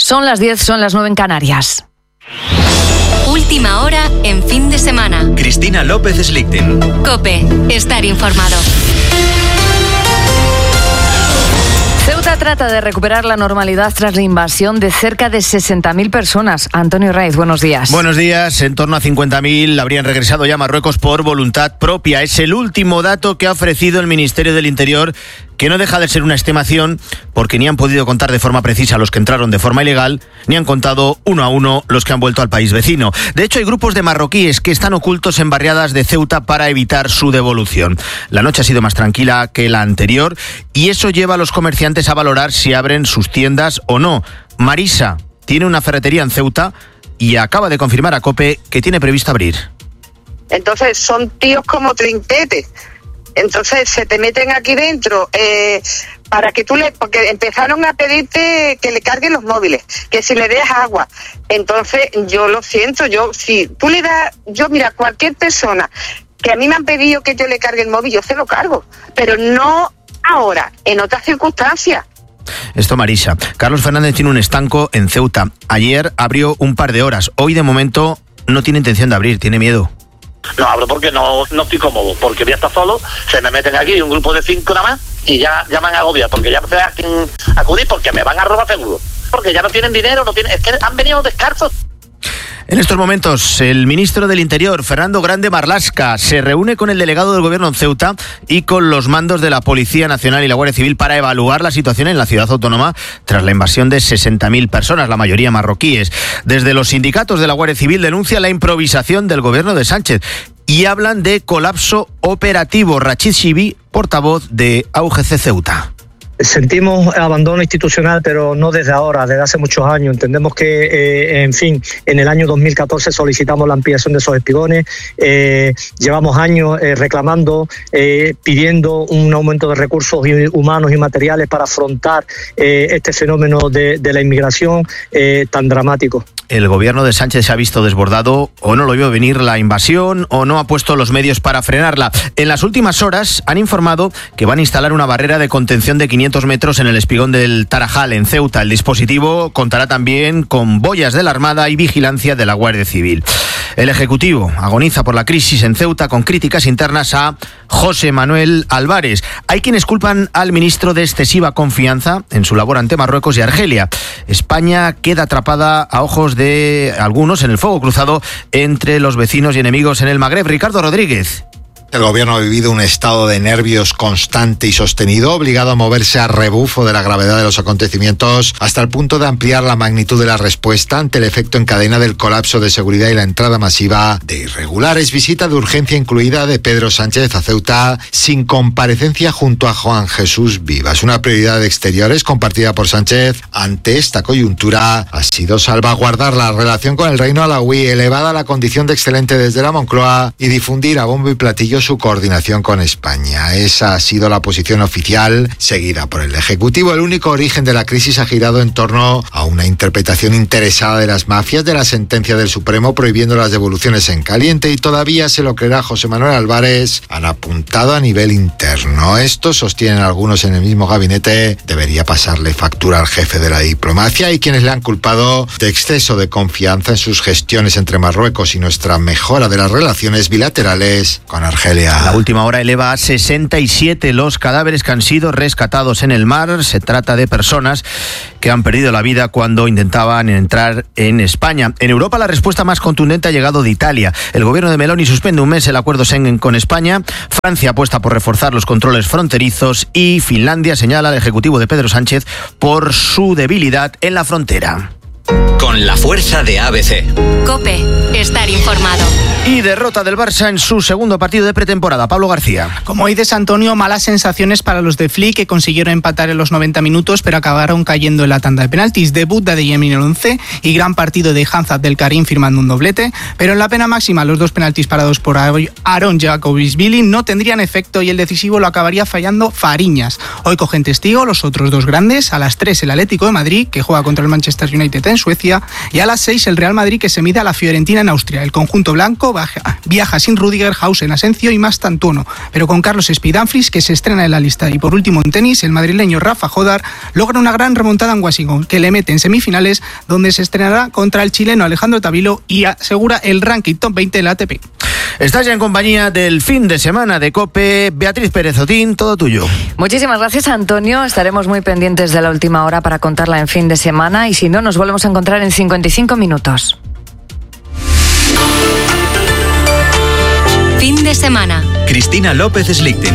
Son las 10, son las 9 en Canarias. Última hora en fin de semana. Cristina López Slichting. COPE. Estar informado. Ceuta trata de recuperar la normalidad tras la invasión de cerca de 60.000 personas. Antonio Raiz, buenos días. Buenos días. En torno a 50.000 habrían regresado ya a Marruecos por voluntad propia. Es el último dato que ha ofrecido el Ministerio del Interior, que no deja de ser una estimación porque ni han podido contar de forma precisa los que entraron de forma ilegal, ni han contado uno a uno los que han vuelto al país vecino. De hecho, hay grupos de marroquíes que están ocultos en barriadas de Ceuta para evitar su devolución. La noche ha sido más tranquila que la anterior y eso lleva a los comerciantes a valorar si abren sus tiendas o no. Marisa tiene una ferretería en Ceuta y acaba de confirmar a COPE que tiene previsto abrir. Entonces son tíos como trinquetes. Entonces se te meten aquí dentro para que porque empezaron a pedirte que le carguen los móviles, que si le des agua. Entonces yo lo siento, si tú le das, mira, cualquier persona que a mí me han pedido que yo le cargue el móvil, yo se lo cargo, pero no ahora, en otras circunstancias. Esto, Marisa. Carlos Fernández tiene un estanco en Ceuta. Ayer abrió un par de horas. Hoy, de momento, no tiene intención de abrir, tiene miedo. No abro porque no estoy cómodo, porque voy a estar solo, se me meten aquí un grupo de 5 nada más y ya me han agobiado, porque ya no sé a quién acudir, porque me van a robar seguro, porque ya no tienen dinero, es que han venido descalzos. En estos momentos, el ministro del Interior, Fernando Grande Marlaska, se reúne con el delegado del Gobierno en Ceuta y con los mandos de la Policía Nacional y la Guardia Civil para evaluar la situación en la ciudad autónoma tras la invasión de 60.000 personas, la mayoría marroquíes. Desde los sindicatos de la Guardia Civil denuncian la improvisación del Gobierno de Sánchez y hablan de colapso operativo. Rachid Shibi, portavoz de AUGC Ceuta. Sentimos abandono institucional, pero no desde ahora, desde hace muchos años. Entendemos que, en el año 2014 solicitamos la ampliación de esos espigones. Llevamos años reclamando, pidiendo un aumento de recursos humanos y materiales para afrontar este fenómeno de la inmigración tan dramático. El gobierno de Sánchez se ha visto desbordado, o no lo vio venir la invasión, o no ha puesto los medios para frenarla. En las últimas horas han informado que van a instalar una barrera de contención de 500 metros en el espigón del Tarajal, en Ceuta. El dispositivo contará también con boyas de la Armada y vigilancia de la Guardia Civil. El Ejecutivo agoniza por la crisis en Ceuta con críticas internas a José Manuel Álvarez. Hay quienes culpan al ministro de excesiva confianza en su labor ante Marruecos y Argelia. España queda atrapada a ojos de algunos en el fuego cruzado entre los vecinos y enemigos en el Magreb. Ricardo Rodríguez. El gobierno ha vivido un estado de nervios constante y sostenido, obligado a moverse a rebufo de la gravedad de los acontecimientos, hasta el punto de ampliar la magnitud de la respuesta ante el efecto en cadena del colapso de seguridad y la entrada masiva de irregulares. Visita de urgencia incluida de Pedro Sánchez a Ceuta, sin comparecencia junto a Juan Jesús Vivas. Una prioridad de exteriores compartida por Sánchez ante esta coyuntura ha sido salvaguardar la relación con el reino alauí, elevada a la condición de excelente desde la Moncloa, y difundir a bombo y platillo su coordinación con España. Esa ha sido la posición oficial seguida por el Ejecutivo. El único origen de la crisis ha girado en torno a una interpretación interesada de las mafias de la sentencia del Supremo prohibiendo las devoluciones en caliente, y todavía se lo creerá José Manuel Álvarez, han apuntado a nivel interno. Esto, sostienen algunos en el mismo gabinete, debería pasarle factura al jefe de la diplomacia, y quienes le han culpado de exceso de confianza en sus gestiones entre Marruecos y nuestra mejora de las relaciones bilaterales con Argelia. La última hora eleva a 67 los cadáveres que han sido rescatados en el mar. Se trata de personas que han perdido la vida cuando intentaban entrar en España. En Europa, la respuesta más contundente ha llegado de Italia. El gobierno de Meloni suspende un mes el acuerdo Schengen con España. Francia apuesta por reforzar los controles fronterizos y Finlandia señala al ejecutivo de Pedro Sánchez por su debilidad en la frontera. Con la fuerza de ABC. COPE. Estar informado. Y derrota del Barça en su segundo partido de pretemporada. Pablo García. Como dices, Antonio, malas sensaciones para los de Flick, que consiguieron empatar en los 90 minutos, pero acabaron cayendo en la tanda de penaltis. Debut de Adeyemi en el 11 y gran partido de Hamza Abdelkarim firmando un doblete, pero en la pena máxima los dos penaltis parados por Aaron Jacobisvili no tendrían efecto y el decisivo lo acabaría fallando Fariñas. Hoy cogen testigo los otros dos grandes. A las 3 el Atlético de Madrid, que juega contra el Manchester United en Suecia, Y a las 6 el Real Madrid, que se mide a la Fiorentina en Austria. El conjunto blanco viaja sin Rüdiger, Hausen, Asencio y Mastantuono, pero con Carlos Spidanfris, que se estrena en la lista. Y por último, en tenis, el madrileño Rafa Jodar logra una gran remontada en Washington, que le mete en semifinales, donde se estrenará contra el chileno Alejandro Tavilo y asegura el ranking top 20 de la ATP. Estás ya en compañía del fin de semana de COPE. Beatriz Pérez Otín, todo tuyo. Muchísimas gracias, Antonio. Estaremos muy pendientes de la última hora para contarla en fin de semana, y si no, nos volvemos a encontrar en 55 minutos. Fin de semana. Cristina López Slichting.